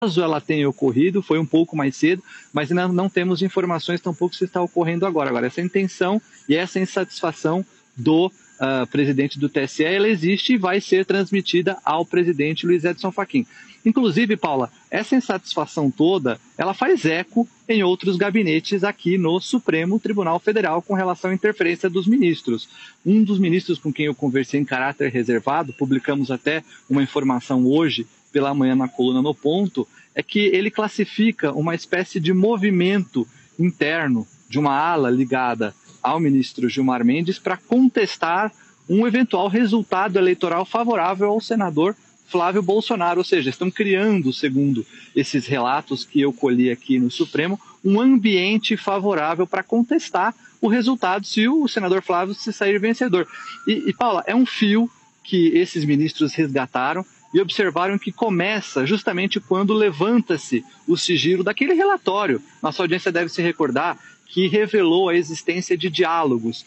ela tenha ocorrido, foi um pouco mais cedo, mas ainda não temos informações tampouco se está ocorrendo agora. Agora, essa intenção e essa insatisfação do presidente do TSE, ela existe e vai ser transmitida ao presidente Luiz Edson Fachin. Inclusive, Paula, essa insatisfação toda, ela faz eco em outros gabinetes aqui no Supremo Tribunal Federal com relação à interferência dos ministros. Um dos ministros com quem eu conversei em caráter reservado, publicamos até uma informação hoje pela manhã na coluna No Ponto, é que ele classifica uma espécie de movimento interno de uma ala ligada ao ministro Gilmar Mendes para contestar um eventual resultado eleitoral favorável ao senador Flávio Bolsonaro, ou seja, estão criando, segundo esses relatos que eu colhi aqui no Supremo, um ambiente favorável para contestar o resultado se o senador Flávio se sair vencedor. E Paula, é um fio que esses ministros resgataram e observaram que começa justamente quando levanta-se o sigilo daquele relatório. Nossa audiência deve se recordar que revelou a existência de diálogos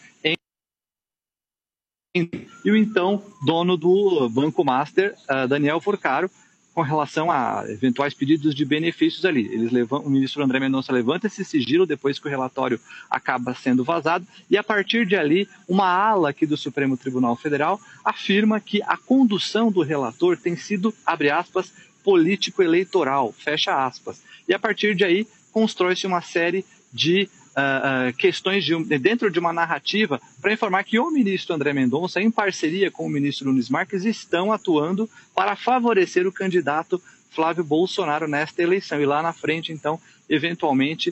e o então dono do Banco Master, Daniel Porcaro, com relação a eventuais pedidos de benefícios ali. O ministro André Mendonça levanta esse sigilo depois que o relatório acaba sendo vazado e, a partir de ali, uma ala aqui do Supremo Tribunal Federal afirma que a condução do relator tem sido, abre aspas, político-eleitoral, fecha aspas. E, a partir de aí, constrói-se uma série de questões dentro de uma narrativa para informar que o ministro André Mendonça, em parceria com o ministro Nunes Marques, estão atuando para favorecer o candidato Flávio Bolsonaro nesta eleição. E lá na frente, então, eventualmente,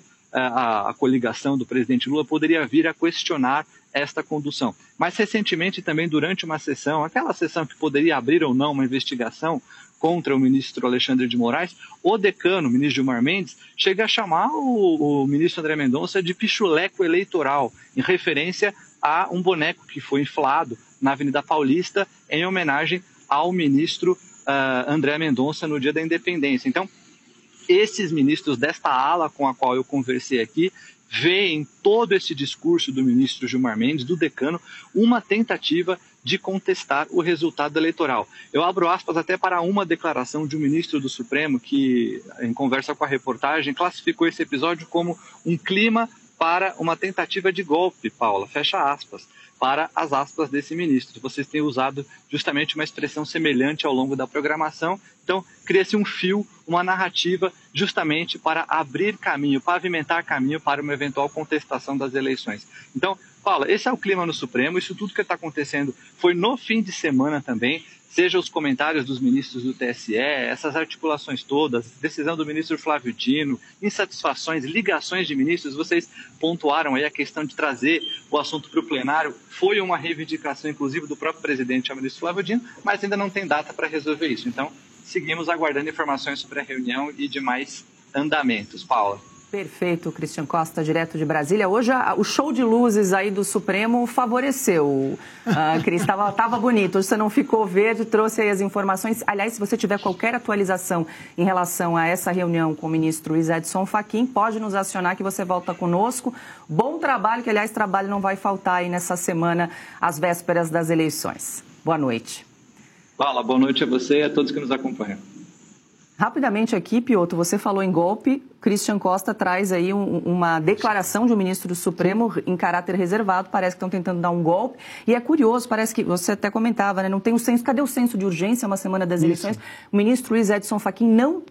a coligação do presidente Lula poderia vir a questionar esta condução. Mas recentemente também, durante uma sessão, aquela sessão que poderia abrir ou não uma investigação contra o ministro Alexandre de Moraes, o decano, o ministro Gilmar Mendes, chega a chamar o ministro André Mendonça de pichuleco eleitoral, em referência a um boneco que foi inflado na Avenida Paulista em homenagem ao ministro André Mendonça no dia da independência. Então, esses ministros desta ala com a qual eu conversei aqui, veem todo esse discurso do ministro Gilmar Mendes, do decano, uma tentativa de contestar o resultado eleitoral. Eu abro aspas até para uma declaração de um ministro do Supremo que, em conversa com a reportagem, classificou esse episódio como um clima para uma tentativa de golpe, Paula, fecha aspas, para as aspas desse ministro. Vocês têm usado justamente uma expressão semelhante ao longo da programação, então cria-se um fio, uma narrativa justamente para abrir caminho, pavimentar caminho para uma eventual contestação das eleições. Então, Paula, esse é o clima no Supremo, isso tudo que está acontecendo foi no fim de semana também, seja os comentários dos ministros do TSE, essas articulações todas, decisão do ministro Flávio Dino, insatisfações, ligações de ministros, vocês pontuaram aí a questão de trazer o assunto para o plenário, foi uma reivindicação inclusive do próprio presidente ao ministro Flávio Dino, mas ainda não tem data para resolver isso. Então, seguimos aguardando informações sobre a reunião e demais andamentos. Paula. Perfeito, Christian Costa, direto de Brasília. Hoje o show de luzes aí do Supremo favoreceu, Cris, estava bonito. Hoje você não ficou verde, trouxe aí as informações. Aliás, se você tiver qualquer atualização em relação a essa reunião com o ministro Luiz Edson Fachin, pode nos acionar que você volta conosco. Bom trabalho, que aliás, trabalho não vai faltar aí nessa semana, às vésperas das eleições. Boa noite. Fala, boa noite a você e a todos que nos acompanham. Rapidamente aqui, Piotr, você falou em golpe, Christian Costa traz aí uma declaração de um ministro do Supremo em caráter reservado, parece que estão tentando dar um golpe, e é curioso, parece que você até comentava, né? Não tem o senso, cadê o senso de urgência, uma semana das eleições? O ministro Luiz Edson Fachin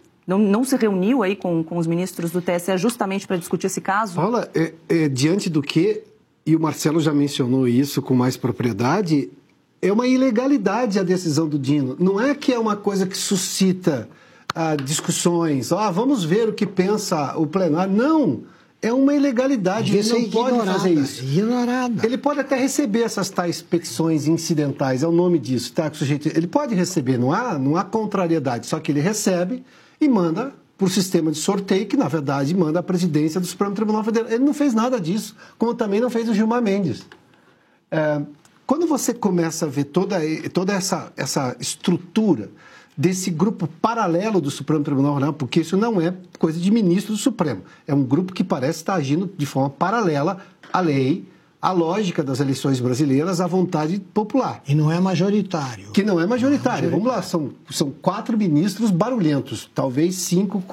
não se reuniu aí com os ministros do TSE justamente para discutir esse caso? Paula, diante do que, e o Marcelo já mencionou isso com mais propriedade, é uma ilegalidade a decisão do Dino, não é que é uma coisa que suscita discussões, vamos ver o que pensa o plenário. Não, é uma ilegalidade. Ele não pode fazer isso. Ignorada. Ele pode até receber essas tais petições incidentais, é o nome disso, tá? Ele pode receber, não há contrariedade, só que ele recebe e manda por sistema de sorteio, que na verdade manda a presidência do Supremo Tribunal Federal. Ele não fez nada disso, como também não fez o Gilmar Mendes. Quando você começa a ver toda essa estrutura desse grupo paralelo do Supremo Tribunal Federal, porque isso não é coisa de ministro do Supremo, é um grupo que parece estar agindo de forma paralela à lei, a lógica das eleições brasileiras à vontade popular. E não é majoritário. Que não é majoritário. Vamos lá, são 4 ministros barulhentos, talvez 5